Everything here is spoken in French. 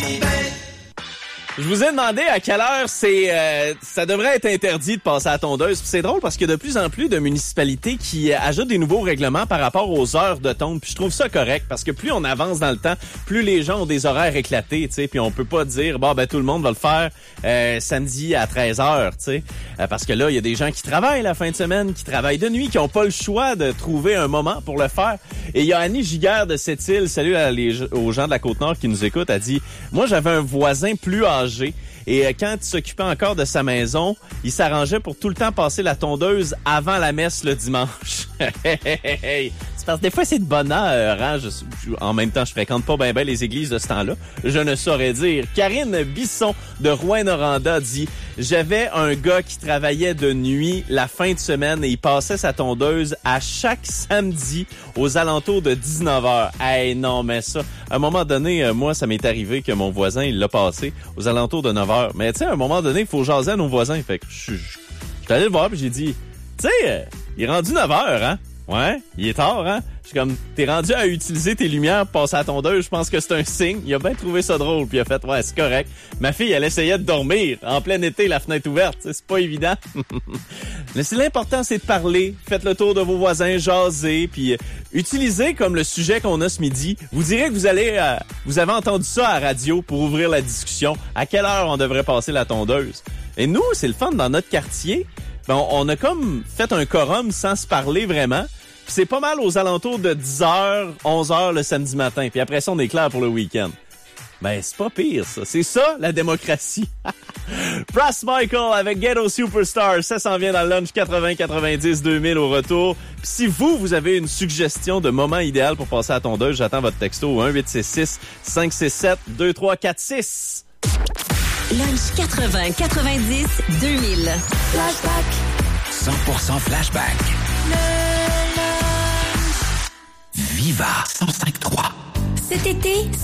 Je vous ai demandé à quelle heure ça devrait être interdit de passer à la tondeuse. Puis c'est drôle parce qu'il y a de plus en plus de municipalités qui ajoutent des nouveaux règlements par rapport aux heures de tonde. Puis je trouve ça correct parce que plus on avance dans le temps, plus les gens ont des horaires éclatés, tu sais. Puis on peut pas dire tout le monde va le faire samedi à 13h, tu sais. Parce que là, il y a des gens qui travaillent la fin de semaine, qui travaillent de nuit, qui ont pas le choix de trouver un moment pour le faire. Et il y a Annie Giguère de Sept-Îles, salut aux gens de la Côte-Nord qui nous écoutent, a dit « Moi, j'avais un voisin plus âgé et quand il s'occupait encore de sa maison, il s'arrangeait pour tout le temps passer la tondeuse avant la messe le dimanche. » C'est parce que des fois, c'est de bonne heure. Hein? En même temps, je fréquente pas bien les églises de ce temps-là. Je ne saurais dire. Karine Bisson de Rouyn-Noranda dit « J'avais un gars qui travaillait de nuit la fin de semaine et il passait sa tondeuse à chaque samedi aux alentours de 19h. » Hey, non, mais ça, à un moment donné, moi, ça m'est arrivé que mon voisin, il l'a passé aux alentours de 9h. Mais tu sais, à un moment donné, il faut jaser à nos voisins. Fait que je suis allé le voir puis j'ai dit « Tu sais, il est rendu 9h, hein? » Ouais, il est tard, hein? Je suis comme, t'es rendu à utiliser tes lumières pour passer à la tondeuse, je pense que c'est un signe. Il a bien trouvé ça drôle, puis il a fait, ouais, c'est correct. Ma fille, elle essayait de dormir en plein été, la fenêtre ouverte, c'est pas évident. Mais l'important, c'est de parler. Faites le tour de vos voisins, jasez, puis utilisez comme le sujet qu'on a ce midi. Vous direz que vous avez entendu ça à la radio pour ouvrir la discussion. À quelle heure on devrait passer la tondeuse? Et nous, c'est le fun dans notre quartier. Ben, on a comme fait un quorum sans se parler vraiment. Puis c'est pas mal aux alentours de 10h, 11h le samedi matin. Puis après ça, on est clair pour le week-end. Ben, c'est pas pire, ça. C'est ça, la démocratie. Brass Michael avec Ghetto Superstar. Ça s'en vient dans le lunch 80-90-2000 au retour. Puis si vous avez une suggestion de moment idéal pour passer à la tondeuse, j'attends votre texto au 1-866-567-2346. Lunch 80-90-2000. Flashback. 100% flashback. Viva 105.3. Cet été,